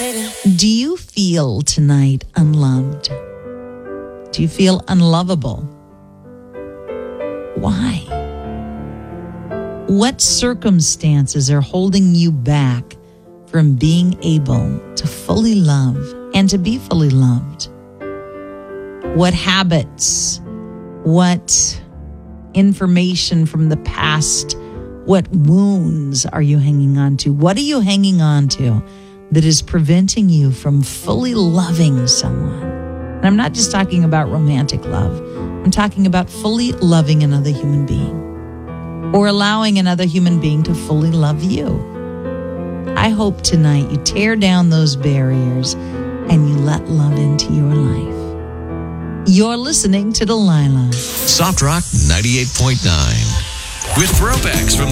Do you feel tonight unloved? Do you feel unlovable? Why? What circumstances are holding you back from being able to fully love and to be fully loved? What habits, what information from the past, what wounds are you hanging on to? What are you hanging on to that is preventing you from fully loving someone? And I'm not just talking about romantic love. I'm talking about fully loving another human being or allowing another human being to fully love you. I hope tonight you tear down those barriers and you let love into your life. You're listening to Delilah. Soft Rock 98.9. With throwbacks from